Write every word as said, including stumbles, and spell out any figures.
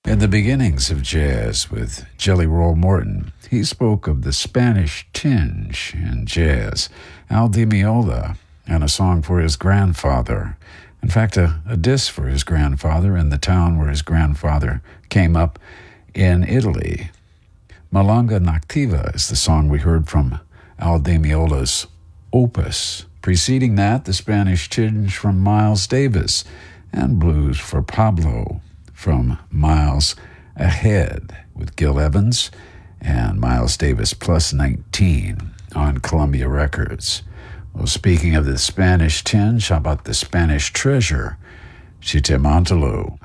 In the beginnings of jazz with Jelly Roll Morton, he spoke of the Spanish tinge in jazz, Al Di Meola, and a song for his grandfather. In fact, a, a diss for his grandfather in the town where his grandfather came up in Italy. Milonga Noctiva is the song we heard from Al Di Meola's Opus. Preceding that, the Spanish tinge from Miles Davis, and Blues for Pablo from Miles Ahead with Gil Evans and Miles Davis plus nineteen on Columbia Records. Well, speaking of the Spanish tinge, how about the Spanish treasure, Chitemontalo?